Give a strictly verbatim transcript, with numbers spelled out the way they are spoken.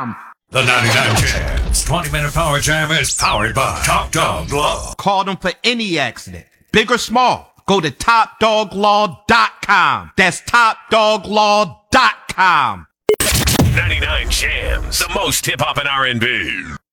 com. The ninety-nine Jams twenty minute Power Jam is powered by Top Dog Law. Call them for any accident, big or small. Go to top dog law dot com. That's top dog law dot com. ninety-nine Jams, the most hip hop and R and B.